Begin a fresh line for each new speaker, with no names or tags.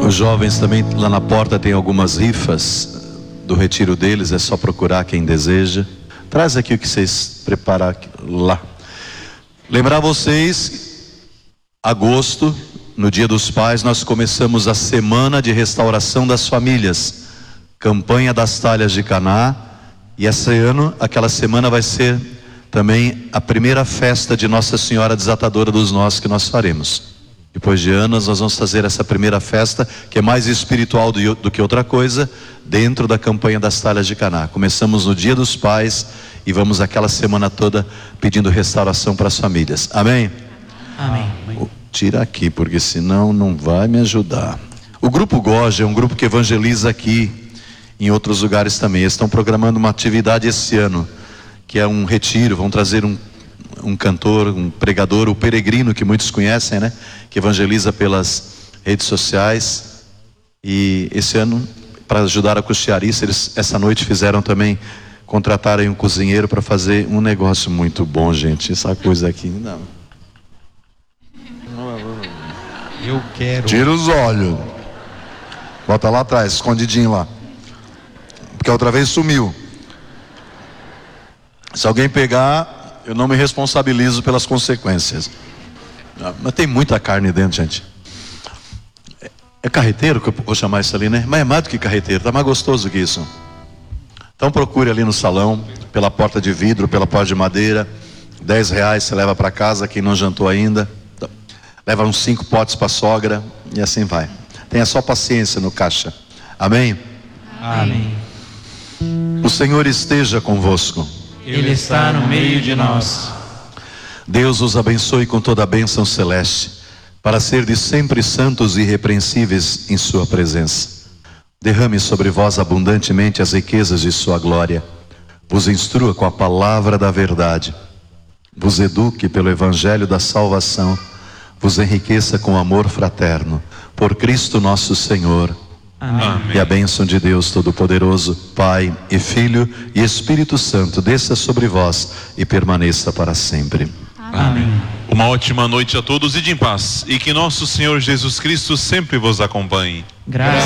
Os jovens também, lá na porta tem algumas rifas do retiro deles, é só procurar quem deseja. Traz aqui o que vocês prepararam lá. Lembrar vocês, agosto, no Dia dos Pais, nós começamos a semana de restauração das famílias, campanha das talhas de Caná. E esse ano, aquela semana vai ser também a primeira festa de Nossa Senhora Desatadora dos Nós que nós faremos. Depois de anos nós vamos fazer essa primeira festa, que é mais espiritual do que outra coisa, dentro da campanha das talhas de Caná. Começamos no Dia dos Pais e vamos aquela semana toda pedindo restauração para as famílias. Amém?
Amém.
Tira aqui, porque senão não vai me ajudar. O Grupo Goja é um grupo que evangeliza aqui, em outros lugares também. Eles estão programando uma atividade esse ano, que é um retiro. Vão trazer um cantor, um pregador, o Peregrino, que muitos conhecem, né? Que evangeliza pelas redes sociais. E esse ano, para ajudar a custear isso, eles essa noite fizeram também, contrataram um cozinheiro para fazer um negócio muito bom, gente. Essa coisa aqui, não.
Eu quero.
Tira os olhos. Bota lá atrás, escondidinho lá. Porque a outra vez sumiu. Se alguém pegar, eu não me responsabilizo pelas consequências. Mas tem muita carne dentro, gente. É carreteiro que eu vou chamar isso ali, né? Mas é mais do que carreteiro, tá mais gostoso que isso. Então procure ali no salão, pela porta de vidro, pela porta de madeira. R$10 você leva para casa, quem não jantou ainda. Leva uns 5 potes para a sogra e assim vai. Tenha só paciência no caixa. Amém?
Amém.
O Senhor esteja convosco.
Ele está no meio de nós.
Deus os abençoe com toda a bênção celeste, para serdes sempre santos e irrepreensíveis em sua presença. Derrame sobre vós abundantemente as riquezas de sua glória. Vos instrua com a palavra da verdade. Vos eduque pelo evangelho da salvação. Vos enriqueça com amor fraterno. Por Cristo nosso Senhor.
Amém.
E a bênção de Deus Todo-Poderoso, Pai e Filho e Espírito Santo, desça sobre vós e permaneça para sempre.
Amém.
Uma ótima noite a todos e de em paz. E que nosso Senhor Jesus Cristo sempre vos acompanhe.
Graças